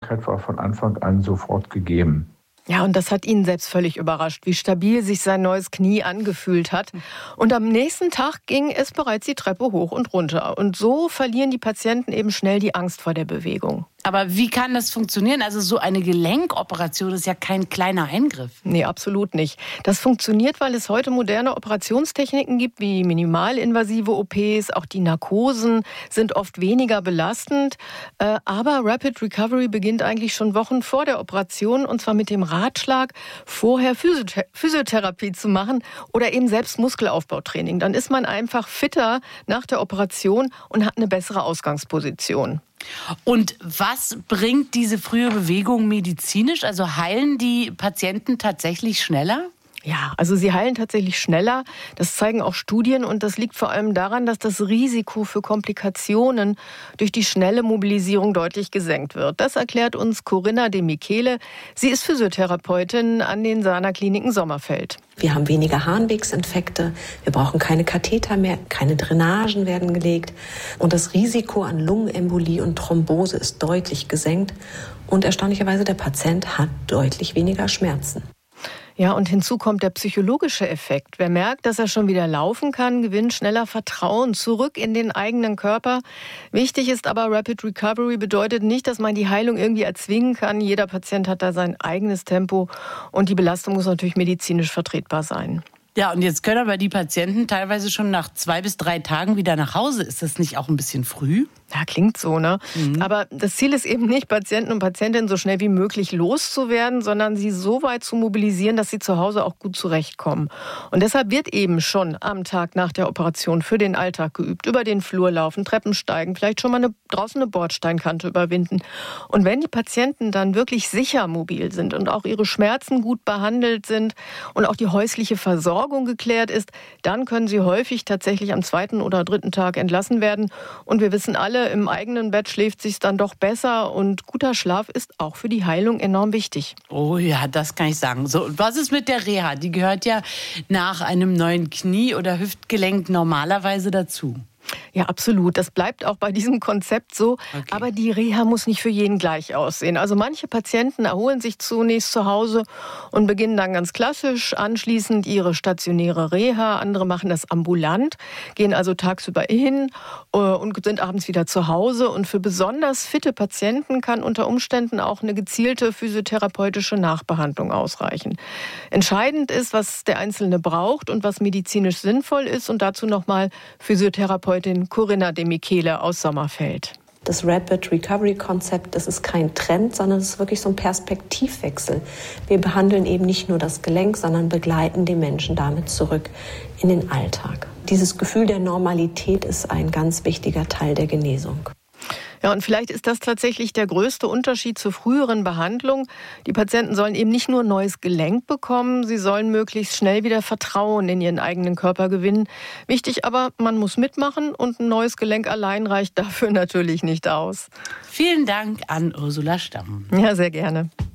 Beweglichkeit war von Anfang an sofort gegeben. Ja, und das hat ihn selbst völlig überrascht, wie stabil sich sein neues Knie angefühlt hat. Und am nächsten Tag ging es bereits die Treppe hoch und runter. Und so verlieren die Patienten eben schnell die Angst vor der Bewegung. Aber wie kann das funktionieren? Also so eine Gelenkoperation ist ja kein kleiner Eingriff. Nee, absolut nicht. Das funktioniert, weil es heute moderne Operationstechniken gibt, wie minimalinvasive OPs. Auch die Narkosen sind oft weniger belastend. Aber Rapid Recovery beginnt eigentlich schon Wochen vor der Operation. Und zwar mit dem Ratschlag, vorher Physiotherapie zu machen oder eben selbst Muskelaufbautraining. Dann ist man einfach fitter nach der Operation und hat eine bessere Ausgangsposition. Und was bringt diese frühe Bewegung medizinisch? Also heilen die Patienten tatsächlich schneller? Ja, also sie heilen tatsächlich schneller. Das zeigen auch Studien. Und das liegt vor allem daran, dass das Risiko für Komplikationen durch die schnelle Mobilisierung deutlich gesenkt wird. Das erklärt uns Corinna De Michele. Sie ist Physiotherapeutin an den Sana-Kliniken Sommerfeld. Wir haben weniger Harnwegsinfekte, wir brauchen keine Katheter mehr, keine Drainagen werden gelegt. Und das Risiko an Lungenembolie und Thrombose ist deutlich gesenkt. Und erstaunlicherweise, der Patient hat deutlich weniger Schmerzen. Ja, und hinzu kommt der psychologische Effekt. Wer merkt, dass er schon wieder laufen kann, gewinnt schneller Vertrauen zurück in den eigenen Körper. Wichtig ist aber, Rapid Recovery bedeutet nicht, dass man die Heilung irgendwie erzwingen kann. Jeder Patient hat da sein eigenes Tempo und die Belastung muss natürlich medizinisch vertretbar sein. Ja, und jetzt können aber die Patienten teilweise schon nach 2 bis 3 Tagen wieder nach Hause. Ist das nicht auch ein bisschen früh? Ja, klingt so, ne? Aber das Ziel ist eben nicht, Patienten und Patientinnen so schnell wie möglich loszuwerden, sondern sie so weit zu mobilisieren, dass sie zu Hause auch gut zurechtkommen. Und deshalb wird eben schon am Tag nach der Operation für den Alltag geübt. Über den Flur laufen, Treppen steigen, vielleicht schon mal draußen eine Bordsteinkante überwinden. Und wenn die Patienten dann wirklich sicher mobil sind und auch ihre Schmerzen gut behandelt sind und auch die häusliche Versorgung geklärt ist, dann können sie häufig tatsächlich am 2. oder 3. Tag entlassen werden. Und wir wissen alle, im eigenen Bett schläft sich's dann doch besser und guter Schlaf ist auch für die Heilung enorm wichtig. Oh ja, das kann ich sagen. So, und was ist mit der Reha? Die gehört ja nach einem neuen Knie oder Hüftgelenk normalerweise dazu. Ja, absolut. Das bleibt auch bei diesem Konzept so. Okay. Aber die Reha muss nicht für jeden gleich aussehen. Also manche Patienten erholen sich zunächst zu Hause und beginnen dann ganz klassisch anschließend ihre stationäre Reha. Andere machen das ambulant, gehen also tagsüber hin und sind abends wieder zu Hause. Und für besonders fitte Patienten kann unter Umständen auch eine gezielte physiotherapeutische Nachbehandlung ausreichen. Entscheidend ist, was der Einzelne braucht und was medizinisch sinnvoll ist. Und dazu nochmal Physiotherapeutin Corinna De Michele aus Sommerfeld. Das Rapid Recovery Konzept, das ist kein Trend, sondern es ist wirklich so ein Perspektivwechsel. Wir behandeln eben nicht nur das Gelenk, sondern begleiten die Menschen damit zurück in den Alltag. Dieses Gefühl der Normalität ist ein ganz wichtiger Teil der Genesung. Ja, und vielleicht ist das tatsächlich der größte Unterschied zur früheren Behandlung. Die Patienten sollen eben nicht nur ein neues Gelenk bekommen, sie sollen möglichst schnell wieder Vertrauen in ihren eigenen Körper gewinnen. Wichtig aber, man muss mitmachen und ein neues Gelenk allein reicht dafür natürlich nicht aus. Vielen Dank an Ursula Stamm. Ja, sehr gerne.